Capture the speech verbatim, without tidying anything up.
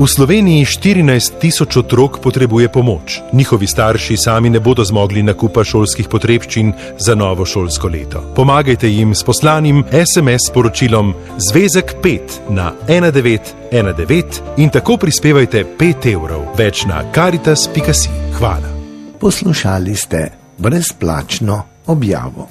V Sloveniji štirinajst tisoč otrok potrebuje pomoč. Njihovi starši sami ne bodo zmogli nakupa šolskih potrebščin za novo šolsko leto. Pomagajte jim s poslanim es em es sporočilom Zvezek pet na ena devet ena devet in tako prispevajte pet evrov. Več na karitas pika si. Hvala. Poslušali ste brezplačno objavo.